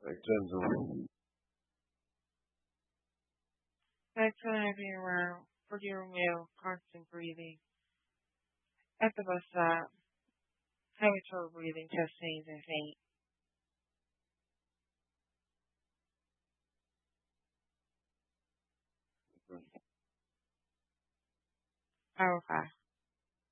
extensive. Next one, if you were for your meal, constant breathing. At the bus stop, having trouble breathing, chest pains, and faint. Power 5.